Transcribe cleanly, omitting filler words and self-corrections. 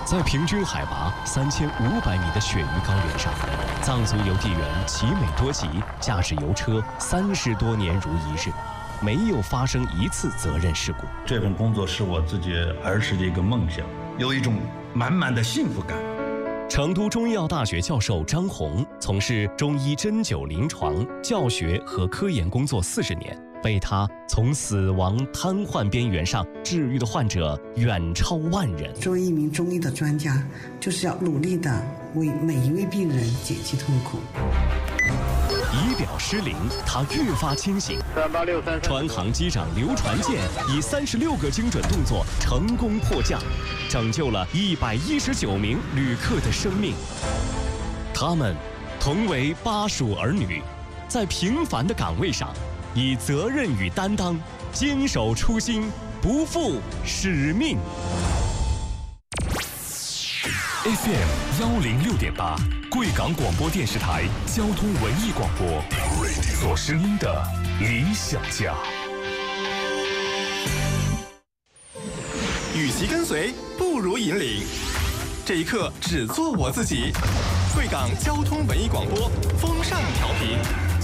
在平均海拔3500米的雪域高原上，藏族邮递员奇美多吉驾驶邮车30多年如一日，没有发生一次责任事故。 这份工作是我自己儿时的一个梦想，有一种满满的幸福感。 成都中医药大学教授张红从事中医针灸临床、教学和科研工作40年，被他从死亡瘫痪边缘上治愈的患者远超万人。 作为一名中医的专家，就是要努力的为每一位病人减轻痛苦。 仪表失灵，他越发清醒。川航机长刘传健以36个精准动作成功迫降，拯救了119名旅客的生命。他们同为巴蜀儿女，在平凡的岗位上，以责任与担当，坚守初心，不负使命。 FM 106.8，贵港广播电视台交通文艺广播，做声音的理想家。 与其跟随，不如引领。这一刻，只做我自己。贵港交通文艺广播，风尚调频。